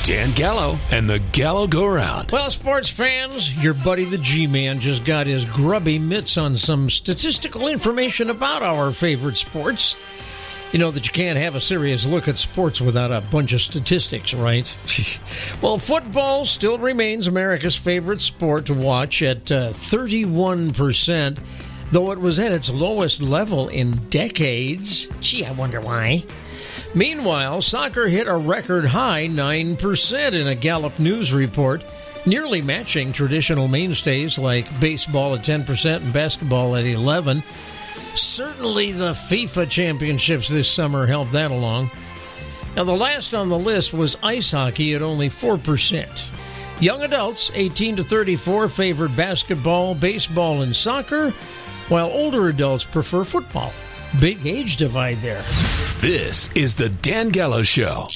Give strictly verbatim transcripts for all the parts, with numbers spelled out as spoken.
Dan Gallo and the Gallo Go Round. Well, sports fans, your buddy the G-Man just got his grubby mitts on some statistical information about our favorite sports. You know that you can't have a serious look at sports without a bunch of statistics, right? Well, football still remains America's favorite sport to watch at uh, thirty-one percent, though it was at its lowest level in decades. Gee, I wonder why. Meanwhile, soccer hit a record high nine percent in a Gallup News report, nearly matching traditional mainstays like baseball at ten percent and basketball at eleven percent. Certainly the FIFA championships this summer helped that along. Now, the last on the list was ice hockey at only four percent. Young adults, eighteen to thirty-four, favored basketball, baseball, and soccer, while older adults prefer football. Big age divide there. This is the Dan Gallo Show.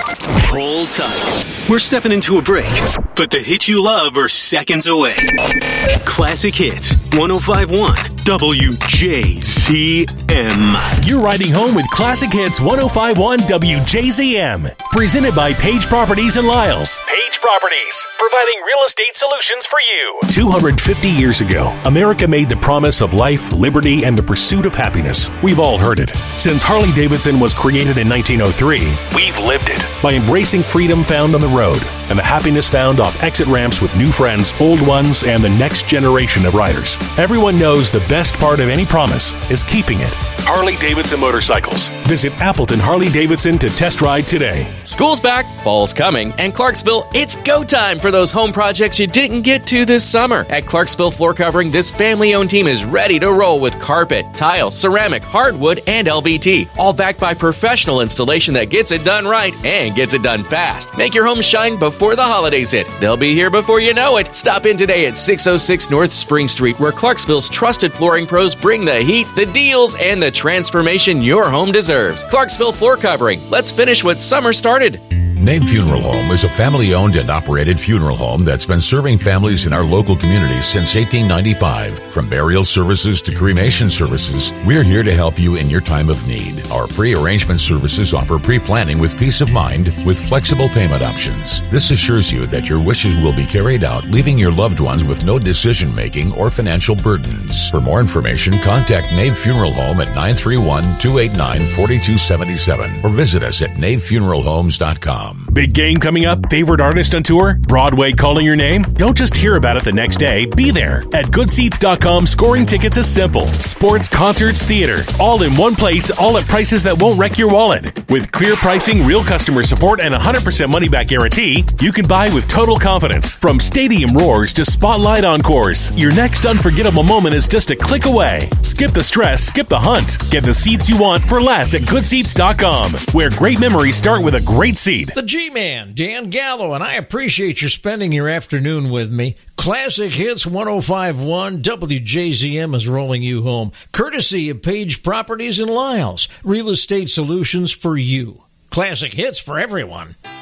Hold tight. We're stepping into a break, but the hits you love are seconds away. Classic Hits, one oh five point one W J Z M. You're riding home with Classic Hits one oh five point one W J Z M. Presented by Page Properties in Lyles. Page Properties, providing real estate solutions for you. two hundred fifty years ago, America made the promise of life, liberty, and the pursuit of happiness. We've all heard it. Since Harley-Davidson was created in nineteen oh three, we've lived it by embracing freedom found on the road and the happiness found off exit ramps with new friends, old ones, and the next generation of riders. Everyone knows the best part of any promise is keeping it. Harley-Davidson Motorcycles. Visit Appleton Harley-Davidson to test ride today. School's back, fall's coming, and Clarksville, it's go time for those home projects you didn't get to this summer. At Clarksville Floor Covering, this family-owned team is ready to roll with carpet, tile, ceramic, hardwood, and L V T. All backed by professional installation that gets it done right and gets it done fast. Make your home shine before the holidays hit. They'll be here before you know it. Stop in today at six oh six North Spring Street, where Clarksville's trusted flooring pros bring the heat, the deals, and the transformation your home deserves. Clarksville Floor Covering. Let's finish what summer started. Nave Funeral Home is a family-owned and operated funeral home that's been serving families in our local community since eighteen ninety-five. From burial services to cremation services, we're here to help you in your time of need. Our pre-arrangement services offer pre-planning with peace of mind with flexible payment options. This assures you that your wishes will be carried out, leaving your loved ones with no decision-making or financial burdens. For more information, contact Nave Funeral Home at nine three one, two eight nine, four two seven seven or visit us at nave funeral homes dot com. Big game coming up? Favorite artist on tour? Broadway calling your name? Don't just hear about it the next day. Be there. At good seats dot com, scoring tickets is simple. Sports, concerts, theater. All in one place, all at prices that won't wreck your wallet. With clear pricing, real customer support, and one hundred percent money-back guarantee, you can buy with total confidence. From stadium roars to spotlight encores, your next unforgettable moment is just a click away. Skip the stress, skip the hunt. Get the seats you want for less at good seats dot com, where great memories start with a great seat. The G-Man, Dan Gallo, and I appreciate you spending your afternoon with me. Classic Hits one oh five point one W J Z M is rolling you home, courtesy of Page Properties in Lyles. Real estate solutions for you. Classic Hits for everyone.